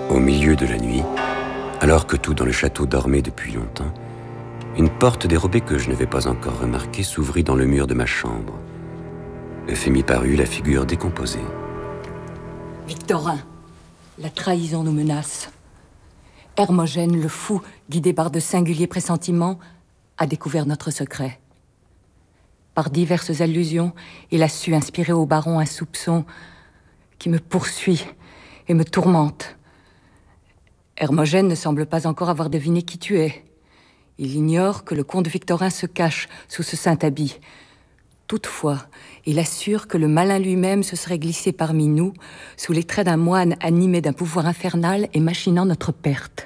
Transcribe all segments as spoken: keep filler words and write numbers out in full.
Au milieu de la nuit, alors que tout dans le château dormait depuis longtemps, une porte dérobée que je n'avais pas encore remarquée s'ouvrit dans le mur de ma chambre. Euphémie parut, la figure décomposée. Victorin, la trahison nous menace. Hermogène, le fou, guidé par de singuliers pressentiments, a découvert notre secret. Par diverses allusions, il a su inspirer au baron un soupçon qui me poursuit et me tourmente. Hermogène ne semble pas encore avoir deviné qui tu es. Il ignore que le comte Victorin se cache sous ce saint habit. Toutefois, il assure que le malin lui-même se serait glissé parmi nous, sous les traits d'un moine animé d'un pouvoir infernal et machinant notre perte.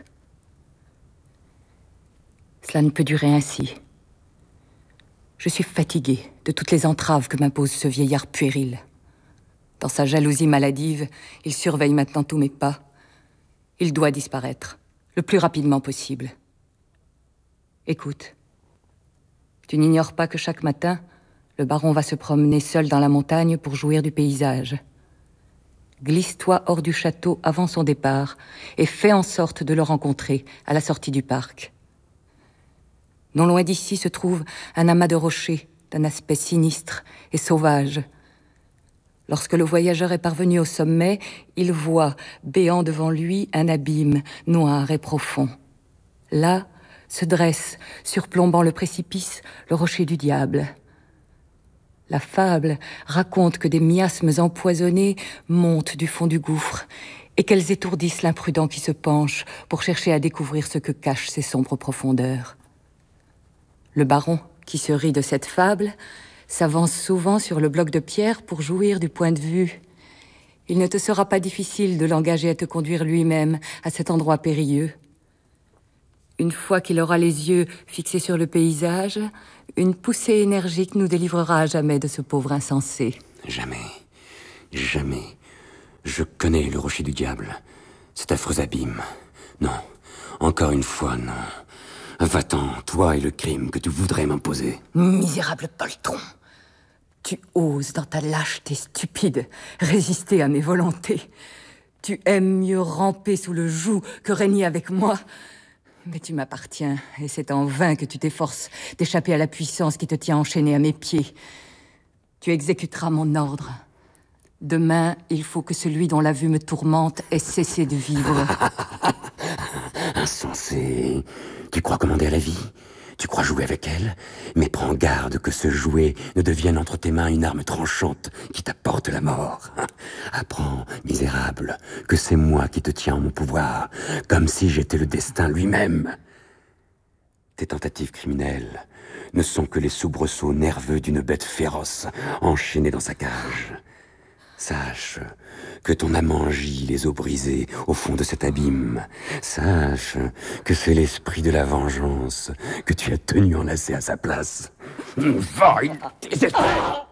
Cela ne peut durer ainsi. Je suis fatiguée de toutes les entraves que m'impose ce vieillard puéril. Dans sa jalousie maladive, il surveille maintenant tous mes pas. Il doit disparaître, le plus rapidement possible. Écoute, tu n'ignores pas que chaque matin, le baron va se promener seul dans la montagne pour jouir du paysage. Glisse-toi hors du château avant son départ et fais en sorte de le rencontrer à la sortie du parc. Non loin d'ici se trouve un amas de rochers d'un aspect sinistre et sauvage. Lorsque le voyageur est parvenu au sommet, il voit, béant devant lui, un abîme noir et profond. Là se dresse, surplombant le précipice, le rocher du diable. La fable raconte que des miasmes empoisonnés montent du fond du gouffre et qu'elles étourdissent l'imprudent qui se penche pour chercher à découvrir ce que cachent ces sombres profondeurs. Le baron, qui se rit de cette fable, s'avance souvent sur le bloc de pierre pour jouir du point de vue. Il ne te sera pas difficile de l'engager à te conduire lui-même à cet endroit périlleux. Une fois qu'il aura les yeux fixés sur le paysage, une poussée énergique nous délivrera à jamais de ce pauvre insensé. Jamais, jamais. Je connais le rocher du diable, cet affreux abîme. Non, encore une fois, non. Va-t'en, toi et le crime que tu voudrais m'imposer. Misérable poltron, tu oses, dans ta lâcheté stupide, résister à mes volontés. Tu aimes mieux ramper sous le joug que régner avec moi. Mais tu m'appartiens, et c'est en vain que tu t'efforces d'échapper à la puissance qui te tient enchaîné à mes pieds. Tu exécuteras mon ordre. Demain, il faut que celui dont la vue me tourmente ait cessé de vivre. Insensé. Tu crois commander à la vie? Tu crois jouer avec elle? Mais prends garde que ce jouet ne devienne entre tes mains une arme tranchante qui t'apporte la mort. Apprends, misérable, que c'est moi qui te tiens en mon pouvoir, comme si j'étais le destin lui-même. Tes tentatives criminelles ne sont que les soubresauts nerveux d'une bête féroce enchaînée dans sa cage. Sache que ton amant gît les os brisés au fond de cet abîme. Sache que c'est l'esprit de la vengeance que tu as tenu enlacé à sa place. Va, il désespère.